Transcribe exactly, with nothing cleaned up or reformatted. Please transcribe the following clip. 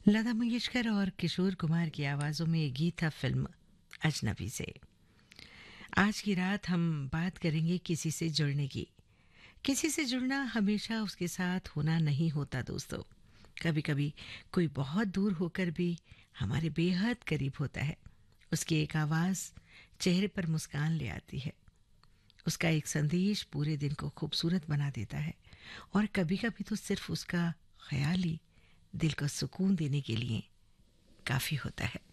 लता मंगेशकर और किशोर कुमार की आवाज़ों में ये गीत था फिल्म अजनबी से। आज की रात हम बात करेंगे किसी से जुड़ने की। किसी से जुड़ना हमेशा उसके साथ होना नहीं होता दोस्तों। कभी कभी कोई बहुत दूर होकर भी हमारे बेहद करीब होता है। उसकी एक आवाज़ चेहरे पर मुस्कान ले आती है। उसका एक संदेश पूरे दिन को खूबसूरत बना देता है। और कभी कभी तो सिर्फ उसका ख्याल ही दिल को सुकून देने के लिए काफ़ी होता है।